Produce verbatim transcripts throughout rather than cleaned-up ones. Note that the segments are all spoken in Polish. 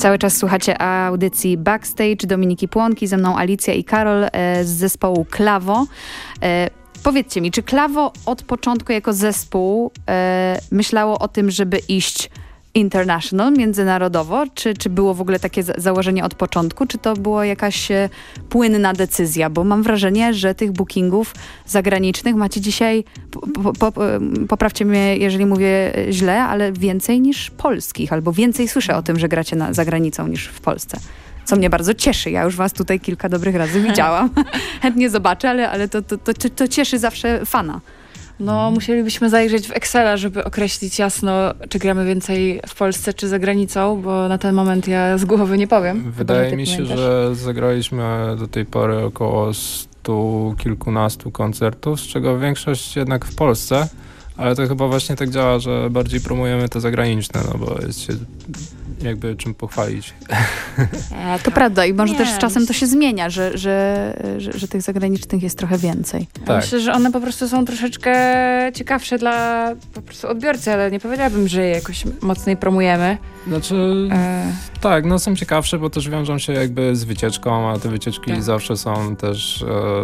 Cały czas słuchacie audycji Backstage Dominiki Płonki, ze mną Alicja i Karol e, z zespołu Klawo. E, powiedzcie mi, czy Klawo od początku jako zespół e, myślało o tym, żeby iść international, międzynarodowo? Czy, czy było w ogóle takie za- założenie od początku? Czy to była jakaś e, płynna decyzja? Bo mam wrażenie, że tych bookingów zagranicznych macie dzisiaj, po, po, po, poprawcie mnie, jeżeli mówię źle, ale więcej niż polskich, albo więcej słyszę o tym, że gracie na, za granicą niż w Polsce. Co mnie bardzo cieszy. Ja już was tutaj kilka dobrych razy widziałam. Chętnie zobaczę, ale, ale to, to, to, to cieszy zawsze fana. No, musielibyśmy zajrzeć w Excela, żeby określić jasno, czy gramy więcej w Polsce, czy za granicą, bo na ten moment ja z głowy nie powiem. Wydaje Chyba, mi że ty się, pamiętasz. że zagraliśmy do tej pory około stu kilkunastu koncertów, z czego większość jednak w Polsce, ale to chyba właśnie tak działa, że bardziej promujemy te zagraniczne, no bo jest się jakby czym pochwalić. E, To prawda i może Nie, też z czasem myślę- to się zmienia, że, że, że, że tych zagranicznych jest trochę więcej. Tak. Myślę, że one po prostu są troszeczkę ciekawsze dla po prostu odbiorcy, ale nie powiedziałabym, że je jakoś mocniej promujemy. Znaczy, E, tak, no są ciekawsze, bo też wiążą się jakby z wycieczką, a te wycieczki Tak. zawsze są też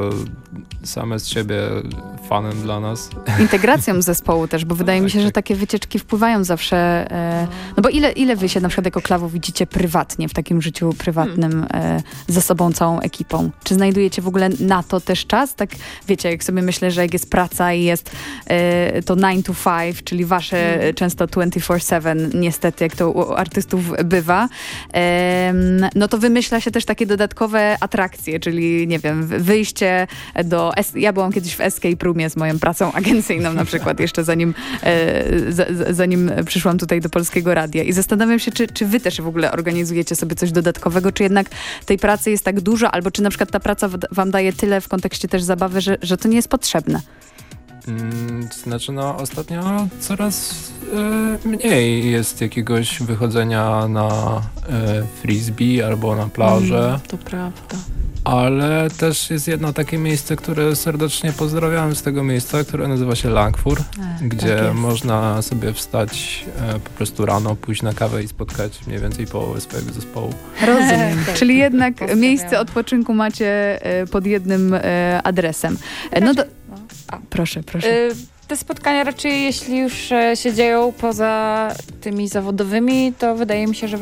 e, same z siebie fanem dla nas. Integracją zespołu też, bo wydaje mi się, tak, że tak. takie wycieczki wpływają zawsze. E, no bo ile, ile wy się na przykład jako Klawo widzicie prywatnie, w takim życiu prywatnym e, ze sobą, całą ekipą? Czy znajdujecie w ogóle na to też czas? Tak wiecie, jak sobie myślę, że jak jest praca i jest e, to nine to five, czyli wasze Mm. często twenty-four seven, niestety, jak to u artystów bywa, em, no to wymyśla się też takie dodatkowe atrakcje, czyli nie wiem, wy- wyjście do... Es- ja byłam kiedyś w Escape Roomie z moją pracą agencyjną na przykład, jeszcze zanim, e, za, za- zanim przyszłam tutaj do Polskiego Radia. I zastanawiam się, czy, czy wy też w ogóle organizujecie sobie coś dodatkowego, czy jednak tej pracy jest tak dużo, albo czy na przykład ta praca w- wam daje tyle w kontekście też zabawy, że, że to nie jest potrzebne. Mm, to znaczy, no ostatnio coraz e, mniej jest jakiegoś wychodzenia na e, frisbee albo na plażę, mm, to prawda. ale też jest jedno takie miejsce, które serdecznie pozdrawiam z tego miejsca, które nazywa się Langfur, E, gdzie tak jest. można sobie wstać e, po prostu rano, pójść na kawę i spotkać mniej więcej połowę swojego zespołu. Rozumiem. Tak. Czyli jednak Pozdrawiam. miejsce odpoczynku macie e, pod jednym e, adresem. E, No do... No. Proszę, proszę. Y, Te spotkania raczej, jeśli już e, się dzieją poza tymi zawodowymi, to wydaje mi się, że